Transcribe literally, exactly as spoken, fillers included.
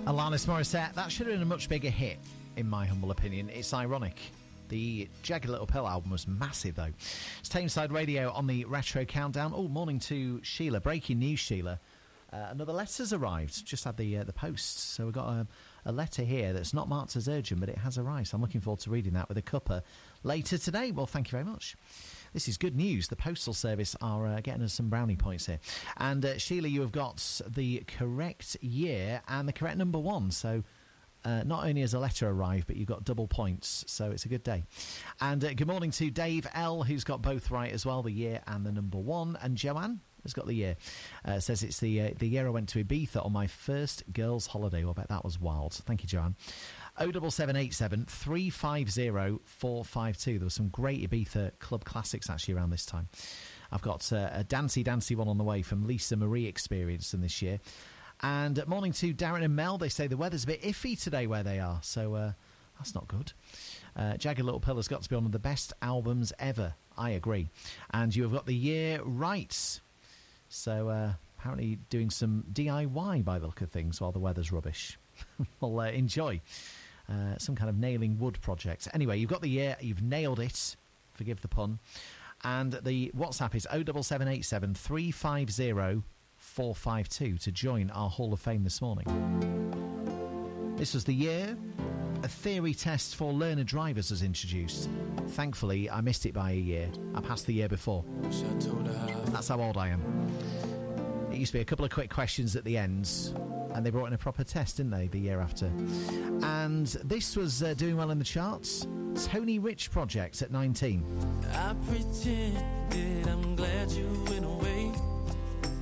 Alanis Morissette, that should have been a much bigger hit, in my humble opinion. It's ironic. The Jagged Little Pill album was massive, though. It's Tameside Radio on the Retro Countdown. Oh, morning to Sheila. Breaking news, Sheila. Uh, another letter's arrived. Just had the uh, the post. So we've got a, a letter here that's not marked as urgent, but it has arrived. So I'm looking forward to reading that with a cuppa later today. Well, thank you very much. This is good news. The Postal Service are uh, getting us some brownie points here. And uh, Sheila, you have got the correct year and the correct number one. So uh, not only has a letter arrived, but you've got double points. So it's a good day. And uh, good morning to Dave L, who's got both right as well, the year and the number one. And Joanne has got the year. Uh, says it's the uh, the year I went to Ibiza on my first girls' holiday. Well, I bet that was wild. Thank you, Joanne. oh double seven eight seven, three five zero, four five two. There were some great Ibiza club classics actually around this time. I've got uh, a Dancy Dancy one on the way from Lisa Marie Experience in this year. And uh, morning to Darren and Mel. They say the weather's a bit iffy today where they are, so uh, that's not good. Uh, Jagged Little Pill has got to be one of the best albums ever. I agree. And you have got the year right. So uh, apparently doing some D I Y by the look of things while the weather's rubbish. Well, uh, enjoy. Uh, some kind of nailing wood project. Anyway, you've got the year, you've nailed it. Forgive the pun. And the WhatsApp is oh double seven eight seven, three five zero, four five two to join our Hall of Fame this morning. This was the year a theory test for learner drivers was introduced. Thankfully, I missed it by a year. I passed the year before. That's how old I am. It used to be a couple of quick questions at the ends, and they brought in a proper test, didn't they, the year after? And this was uh, doing well in the charts. Tony Rich Project at nineteen. I pretended I'm glad you went away.